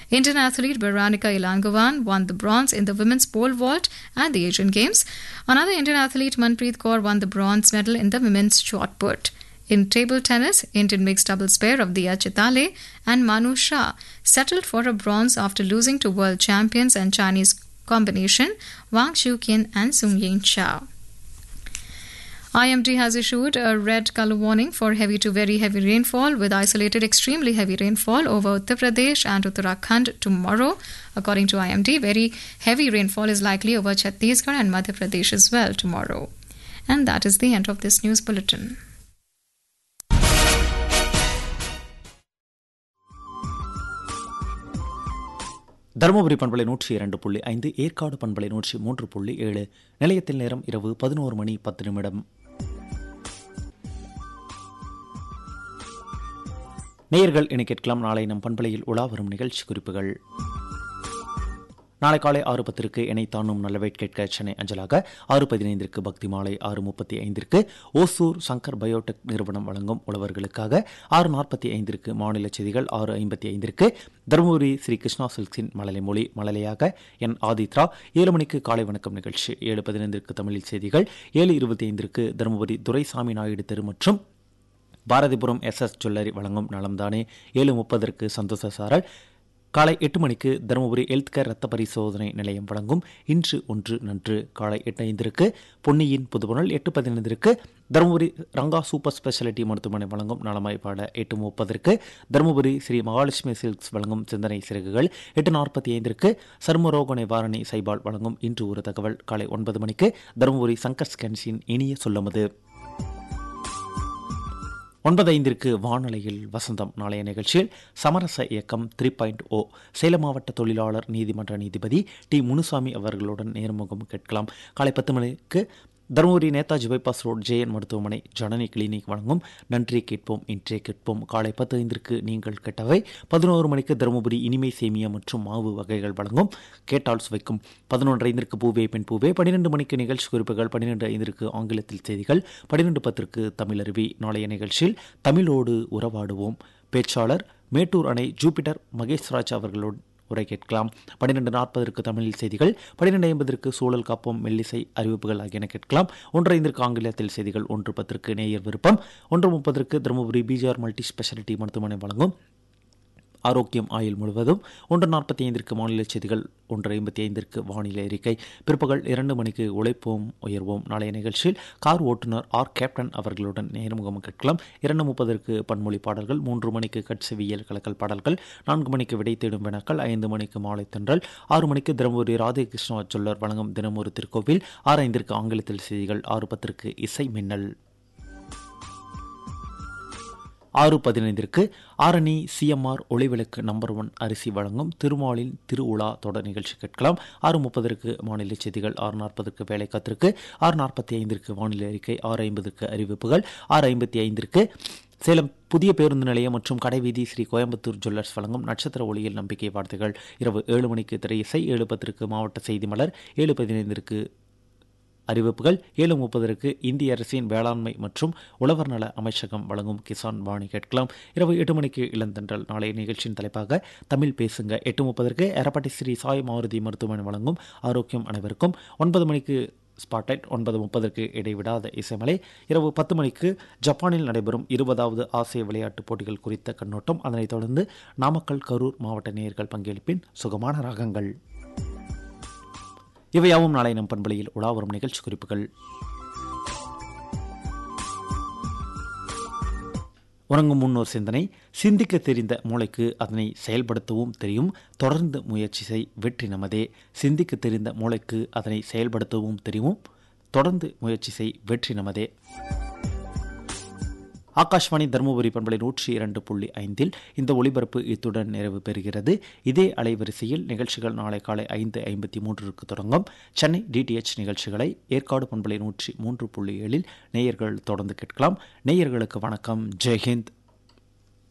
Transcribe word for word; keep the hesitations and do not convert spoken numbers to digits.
Indian athlete Veronica Ilangovan won the bronze in the women's pole vault at the Asian Games. Another Indian athlete, Manpreet Kaur, won the bronze medal in the women's shot put. In table tennis, Indian mixed doubles pair of Diya Chitale and Manu Shah settled for a bronze after losing to world champions and Chinese combination Wang Shuqian and Sung Yin Chao. I M D has issued a red color warning for heavy to very heavy rainfall with isolated extremely heavy rainfall over Uttar Pradesh and Uttarakhand tomorrow. According to I M D, very heavy rainfall is likely over Chhattisgarh and Madhya Pradesh as well tomorrow. And that is the end of this news bulletin. Dharmapuri பண்பலை நூற்றி இரண்டு புள்ளி ஐந்து, ஏற்காடு பண்பலை நூற்றி மூன்று புள்ளி ஏழு. நிலையத்தில் நேரம் இரவு பதினோரு மணி பத்து நிமிடம். நேயர்கள் இனி கேட்கலாம் நாளை நம் பண்பலையில் உலா வரும் நிகழ்ச்சி குறிப்புகள். நாளை காலை ஆறு பத்திற்கு இணை தானும் நல்லவை கேட்க சென்னை அஞ்சலாக, ஆறு பதினைந்திற்கு பக்தி மாலை, ஆறு முப்பத்தி ஐந்திற்கு ஓசூர் சங்கர் பயோடெக் நிறுவனம் வழங்கும் உழவர்களுக்காக, ஆறு நாற்பத்தி ஐந்திற்கு மாநில செய்திகள், ஆறு ஐம்பத்தி ஐந்திற்கு தருமபுரி ஸ்ரீ கிருஷ்ணா சில்க்ஸின் மழலை மொழி மழலையாக என் ஆதித்ரா, ஏழு மணிக்கு காலை வணக்கம் நிகழ்ச்சி, ஏழு பதினைந்திற்கு தமிழில் செய்திகள், ஏழு இருபத்தி ஐந்திற்கு தருமபுரி துரைசாமி நாயுடு தெரு மற்றும் பாரதிபுரம் எஸ் எஸ் ஜுவல்லரி வழங்கும் நலம்தானே, ஏழு முப்பதற்கு சந்தோஷ சாரல், காலை எட்டு மணிக்கு தருமபுரி ஹெல்த் கேர் ரத்த பரிசோதனை நிலையம் வழங்கும் இன்று ஒன்று நன்று, காலை எட்டு ஐந்திற்கு பொன்னியின் புதுப்புணல், எட்டு பதினைந்திற்கு தருமபுரி ரங்கா சூப்பர் ஸ்பெஷாலிட்டி மருத்துவமனை வழங்கும் நலமாய்ப்பாட, எட்டு முப்பதற்கு தருமபுரி ஸ்ரீ மகாலட்சுமி சில்க்ஸ் வழங்கும் சிந்தனை சிறகுகள், எட்டு நாற்பத்தி ஐந்திற்கு சர்மரோக நிவாரணி சைபால் வழங்கும் இன்று ஒரு தகவல், காலை ஒன்பது மணிக்கு தருமபுரி சங்கர் ஸ்கேன்ஸின் இனிய சொல்லமது, ஒன்பது ஐந்திற்கு வானொலியில் வசந்தம். நாளைய நிகழ்ச்சியில் சமரச இயக்கம் த்ரீ பாயிண்ட் ஓ சேலம் மாவட்ட தொழிலாளர் நீதிமன்ற நீதிபதி டி முனுசாமி அவர்களுடன் நேர்முகம் கேட்கலாம். காலை பத்து மணிக்கு Dharmapuri Netaji bypass road JN மருத்துவமனை ஜனனி கிளினிக் வழங்கும் நன்றி கேட்போம் இன்றே கேட்போம். காலை பத்து ஐந்திற்கு நீங்கள் கேட்டவை. பதினோரு மணிக்கு தருமபுரி இனிமை சேமியா மற்றும் மாவு வகைகள் வழங்கும் கேட்டால் சுவைக்கும். பதினொன்று ஐந்திற்கு பூவே பெண் பூவே. பன்னிரெண்டு மணிக்கு நிகழ்ச்சி குறிப்புகள். பன்னிரெண்டு ஐந்திற்கு ஆங்கிலத்தில் செய்திகள். பன்னிரெண்டு பத்திற்கு தமிழருவி. நாளைய நிகழ்ச்சியில் தமிழோடு உறவாடுவோம். பேச்சாளர் மேட்டூர் அணை ஜூபிட்டர் மகேஷ்ராஜ் அவர்களோடு உரை கேட்கலாம். பன்னிரெண்டு நாற்பதற்கு தமிழில் செய்திகள். பன்னிரெண்டு ஐம்பதற்கு சூழல் காப்போம் மெல்லிசை அறிவிப்புகள் ஆகியன கேட்கலாம். ஒன்று ஐந்திற்கு ஆங்கிலத்தில் செய்திகள். ஒன்று பத்திற்கு நேயர் விருப்பம். ஒன்று முப்பதற்கு தருமபுரி பிஜிஆர் மல்டி ஸ்பெஷாலிட்டி மருத்துவமனை வழங்கும் ஆரோக்கியம் ஆயுள் முழுவதும். ஒன்று நாற்பத்தி ஐந்திற்கு மாநில செய்திகள். ஒன்று ஐம்பத்தி ஐந்திற்கு வானிலை அறிக்கை. பிற்பகல் இரண்டு மணிக்கு உழைப்போம் உயர்வோம். நாளைய நிகழ்ச்சியில் கார் ஓட்டுநர் ஆர் கேப்டன் அவர்களுடன் நேர்முகம் கேட்கலாம். இரண்டு முப்பதற்கு பன்மொழி பாடல்கள். மூன்று மணிக்கு கட்செவியல் கலக்கல் பாடல்கள். நான்கு மணிக்கு விடை தேடும் வினாக்கள். ஐந்து மணிக்கு மாலை தென்றல். ஆறு மணிக்கு தருமபுரி ராதேகிருஷ்ணா ஜுவல்லர் வழங்கும் தினம் ஒரு திருக்கோவில். ஆறு ஐந்திற்கு ஆங்கிலத்தில் செய்திகள். ஆறு பத்திற்கு இசை மின்னல். ஆறு பதினைந்திற்கு ஆரணி சிஎம்ஆர் ஒளிவிளக்கு நம்பர் ஒன் அரிசி வழங்கும் திருமாலின் திருவுலா தொடர் நிகழ்ச்சி கேட்கலாம். ஆறு முப்பதற்கு மாநில செய்திகள். ஆறு நாற்பதற்கு வேலை காத்திருக்கு. ஆறு நாற்பத்தி ஐந்திற்கு வானிலை அறிக்கை. ஆறு ஐம்பதற்கு அறிவிப்புகள். ஆறு ஐம்பத்தி ஐந்திற்கு சேலம் புதிய பேருந்து நிலையம் மற்றும் கடைவீதி ஸ்ரீ கோயம்புத்தூர் ஜுவல்லர்ஸ் வழங்கும் நட்சத்திர ஒளியில் நம்பிக்கை வார்த்தைகள். இரவு ஏழு மணிக்கு திரை இசை. ஏழு பத்திற்கு மாவட்ட செய்தி மலர். ஏழு பதினைந்திற்கு அறிவிப்புகள். ஏழு முப்பதற்கு இந்திய அரசின் வேளாண்மை மற்றும் உழவர் நல அமைச்சகம் வழங்கும் கிசான் வாணி கேட்கலாம். இரவு எட்டு மணிக்கு இளந்தன்றல். நாளைய நிகழ்ச்சியின் தலைப்பாக தமிழ் பேசுங்க. எட்டு முப்பதற்கு எரப்பட்டி ஸ்ரீ சாய் மாருதி மருத்துவமனை வழங்கும் ஆரோக்கியம் அனைவருக்கும். ஒன்பது மணிக்கு ஸ்பாட்லைட். ஒன்பது முப்பதற்கு இடைவிடாத இசைமலை. இரவு பத்து மணிக்கு ஜப்பானில் நடைபெறும் இருபதாவது ஆசிய விளையாட்டுப் போட்டிகள் குறித்த கண்ணோட்டம். அதனைத் தொடர்ந்து நாமக்கல் கரூர் மாவட்ட நேயர்கள் பங்கேற்பின் சுகமான ராகங்கள். இவையாவும் நாளை நம் பண்பலையில் உலா வரும் நிகழ்ச்சி குறிப்புகள். உறங்கும் முன்னோர் சிந்தனை. சிந்திக்க தெரிந்த மூளைக்கு அதனை செயல்படுத்தவும் தெரியும். தொடர்ந்து முயற்சி செய், வெற்றி நமதே. சிந்திக்க தெரிந்த மூளைக்கு அதனை செயல்படுத்தவும் தெரியும். தொடர்ந்து முயற்சி செய், வெற்றி நமதே. ஆகாஷ்வாணி தருமபுரி பண்பலை நூற்றி இரண்டு புள்ளி ஐந்தில் இந்த ஒளிபரப்பு இத்துடன் நிறைவு பெறுகிறது. இதே அலைவரிசையில் நிகழ்ச்சிகள் நாளை காலை ஐந்து ஐம்பத்தி மூன்றுக்கு தொடங்கும். சென்னை டிடிஎச் நிகழ்ச்சிகளை ஏற்காடு பண்பலை நூற்றி மூன்று புள்ளி ஏழில் நேயர்கள் தொடர்ந்து கேட்கலாம். நேயர்களுக்கு வணக்கம். ஜெய்ஹிந்த்.